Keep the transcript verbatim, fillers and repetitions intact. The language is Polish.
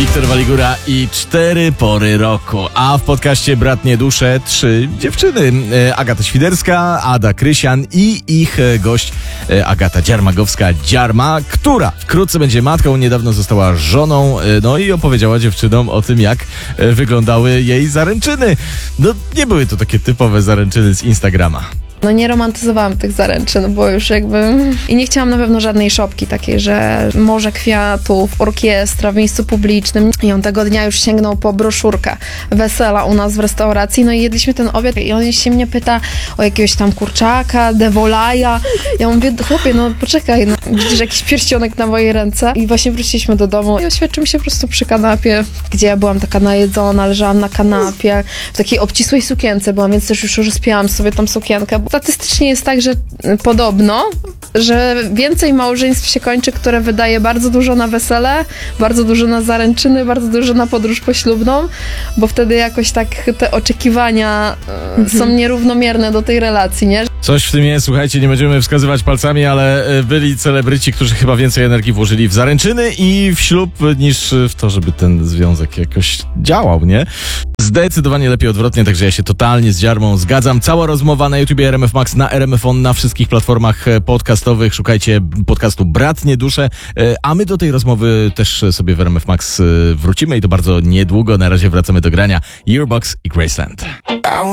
Wiktor Waligura i cztery pory roku. A w podcaście Bratnie Dusze trzy dziewczyny. Agata Świderska, Ada Krysian i ich gość Agata Dziarmagowska-Dziarma, która wkrótce będzie matką, niedawno została żoną, no i opowiedziała dziewczynom o tym, jak wyglądały jej zaręczyny. No nie były to takie typowe zaręczyny z Instagrama. No nie romantyzowałam tych zaręczyn, bo już jakby... I nie chciałam na pewno żadnej szopki takiej, że morze kwiatów, orkiestra w miejscu publicznym. I on tego dnia już sięgnął po broszurkę wesela u nas w restauracji. No i jedliśmy ten obiad i on się mnie pyta o jakiegoś tam kurczaka, dewolaja. Ja mówię, chłopie, no poczekaj, no, widzisz jakiś pierścionek na mojej ręce. I właśnie wróciliśmy do domu i oświadczył się po prostu przy kanapie, gdzie ja byłam taka najedzona, leżałam na kanapie, w takiej obcisłej sukience byłam, więc też już rozpięłam sobie tą sukienkę. Statystycznie jest tak, że podobno, że więcej małżeństw się kończy, które wydaje bardzo dużo na wesele, bardzo dużo na zaręczyny, bardzo dużo na podróż poślubną, bo wtedy jakoś tak te oczekiwania mhm. są nierównomierne do tej relacji, nie? Coś w tym jest, słuchajcie, nie będziemy wskazywać palcami, ale byli celebryci, którzy chyba więcej energii włożyli w zaręczyny i w ślub niż w to, żeby ten związek jakoś działał, nie? Zdecydowanie lepiej odwrotnie, także ja się totalnie z Dziarmą zgadzam. Cała rozmowa na YouTubie R M F Max, na R M F On, na wszystkich platformach podcastowych. Szukajcie podcastu Bratnie Dusze, a my do tej rozmowy też sobie w R M F Max wrócimy i to bardzo niedługo. Na razie wracamy do grania Yearbox i Graceland.